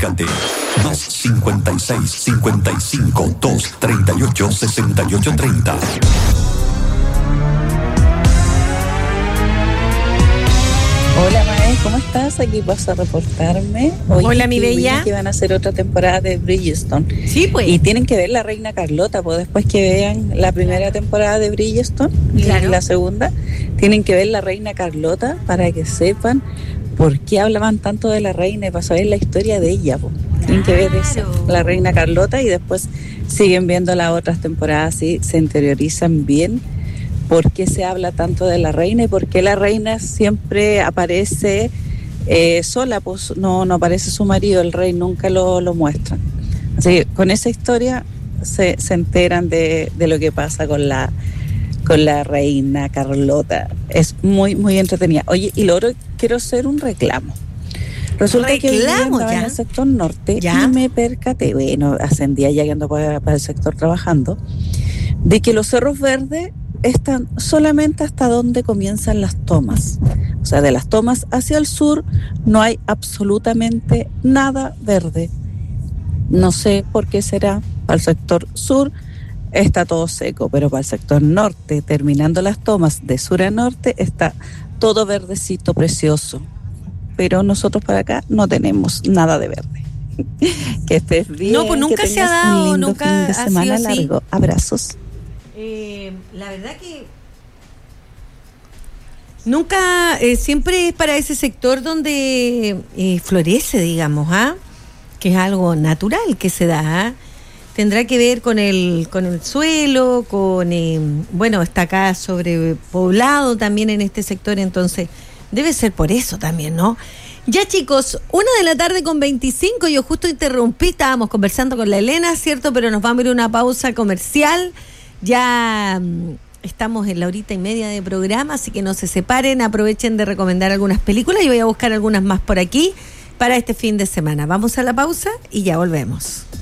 Comunícate. Más 56 55 2 38 68 30. Hola Mae, ¿cómo estás? Aquí paso a reportarme. Hoy hola mi bella. Que van a hacer otra temporada de Bridgerton. Sí, pues. Y tienen que ver La Reina Carlota, pues después que vean la primera temporada de Bridgerton y la segunda, tienen que ver La Reina Carlota para que sepan por qué hablaban tanto de la reina y para saber la historia de ella, pues. Tienen que ver esa, La Reina Carlota, y después siguen viendo las otras temporadas y se interiorizan bien por qué se habla tanto de la reina y por qué la reina siempre aparece sola, pues no aparece su marido, el rey nunca lo muestran. Así que con esa historia se enteran de lo que pasa con la reina Carlota. Es muy, muy entretenida. Oye, y lo otro, quiero hacer un reclamo. Resulta que hoy día andaba en el sector norte y me percaté, bueno, hace un día ya que ando para el sector trabajando, de que los cerros verdes están solamente hasta donde comienzan las tomas. O sea, de las tomas hacia el sur no hay absolutamente nada verde. No sé por qué será. Para el sector sur está todo seco, pero para el sector norte, terminando las tomas de sur a norte, está todo verdecito, precioso. Pero nosotros para acá no tenemos nada de verde. Que estés bien. No, pues nunca se ha dado, nunca fin de semana ha sido largo. así. Abrazos. La verdad que nunca, siempre es para ese sector donde florece, digamos, que es algo natural que se da. Tendrá que ver con el suelo, bueno, está acá sobrepoblado también en este sector, entonces debe ser por eso también, ¿no? Ya chicos, 1:25 yo justo interrumpí, estábamos conversando con la Elena, ¿cierto? Pero nos vamos a ir a una pausa comercial. Ya estamos en la 1:30 de programa, así que no se separen, aprovechen de recomendar algunas películas y voy a buscar algunas más por aquí para este fin de semana. Vamos a la pausa y ya volvemos.